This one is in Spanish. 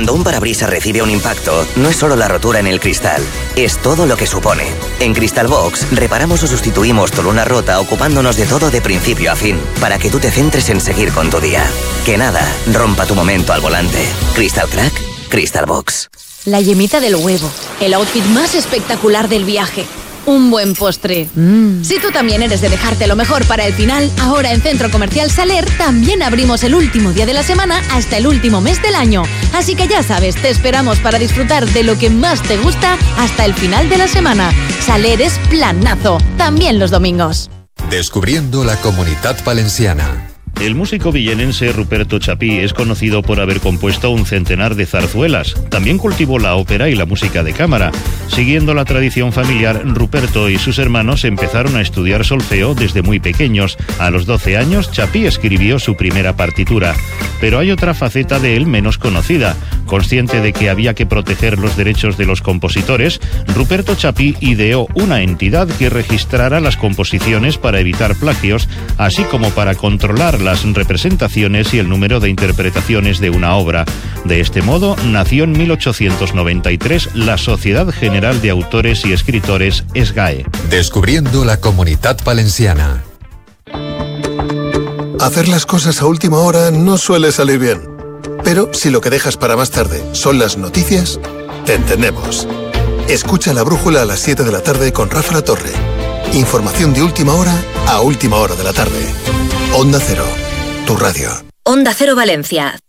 Cuando un parabrisas recibe un impacto, no es solo la rotura en el cristal, es todo lo que supone. En Crystal Box, reparamos o sustituimos tu luna rota ocupándonos de todo de principio a fin, para que tú te centres en seguir con tu día. Que nada rompa tu momento al volante. Crystal Crack, Crystal Box. La yemita del huevo, el outfit más espectacular del viaje. Un buen postre. Si tú también eres de dejarte lo mejor para el final, ahora en Centro Comercial Saler también abrimos el último día de la semana hasta el último mes del año. Así que ya sabes, te esperamos para disfrutar de lo que más te gusta hasta el final de la semana. Saler es planazo, también los domingos. Descubriendo la Comunitat Valenciana. El músico villenense Ruperto Chapí es conocido por haber compuesto un centenar de zarzuelas. También cultivó la ópera y la música de cámara. Siguiendo la tradición familiar, Ruperto y sus hermanos empezaron a estudiar solfeo desde muy pequeños. A los 12 años, Chapí escribió su primera partitura. Pero hay otra faceta de él menos conocida. Consciente de que había que proteger los derechos de los compositores, Ruperto Chapí ideó una entidad que registrara las composiciones para evitar plagios, así como para controlar las representaciones y el número de interpretaciones de una obra. De este modo, nació en 1893 la Sociedad General de Autores y Escritores, SGAE. Descubriendo la Comunitat Valenciana. Hacer las cosas a última hora no suele salir bien. Pero si lo que dejas para más tarde son las noticias, te entendemos. Escucha La Brújula a las 7 de la tarde con Rafa La Torre. Información de última hora a última hora de la tarde. Onda Cero, tu radio. Onda Cero Valencia,